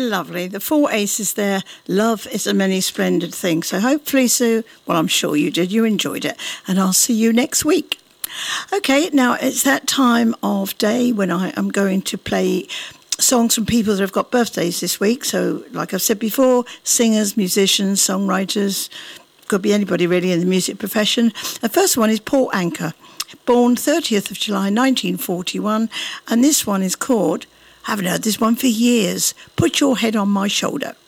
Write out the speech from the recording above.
lovely. The 4 aces there. Love is a many splendid thing. So hopefully, Sue, well, I'm sure you did. You enjoyed it. And I'll see you next week. Okay, now it's that time of day when I am going to play songs from people that have got birthdays this week. So, like I've said before, singers, musicians, songwriters, could be anybody really in the music profession. The first one is Paul Anka, born 30th of July 1941, and this one is called, I haven't heard this one for years, Put Your Head on My Shoulder.